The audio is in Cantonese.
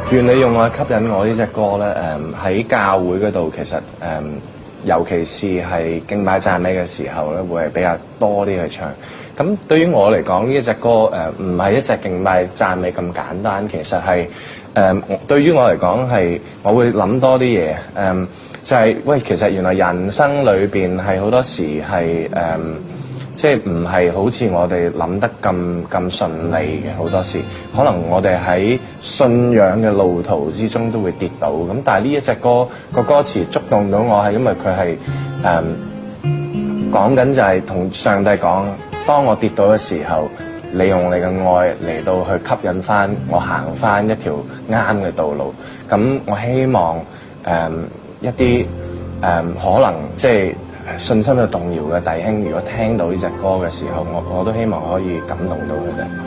願你用愛吸引我呢隻歌咧，喺教會嗰度其實尤其是係敬拜讚美嘅時候咧，會係比較多啲去唱。咁對於我嚟講，呢一隻歌唔係一隻敬拜讚美咁簡單，其實係對於我嚟講係，我會諗多啲嘢。就係喂，其實原來人生裏邊係好多時係即係唔係好似我哋諗得咁順利嘅，好多時可能我哋喺信仰嘅路途之中都會跌倒。咁但係呢一隻歌個歌詞觸動到我係因為佢係講緊就係同上帝講，當我跌倒嘅時候，你用你嘅愛嚟到去吸引翻我行翻一條啱嘅道路。咁我希望一啲可能即係信心有動搖嘅弟兄，如果聽到呢隻歌嘅時候，我都希望可以感動到佢哋。